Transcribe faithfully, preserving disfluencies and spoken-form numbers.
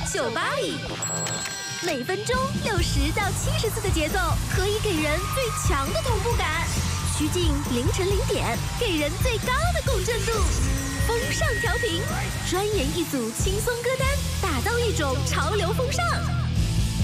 酒吧里。每分钟六十到七十次的节奏，可以给人最强的同步感。曲径凌晨零点，给人最高的共振度。风尚调频，专研一组轻松歌单，打造一种潮流风尚。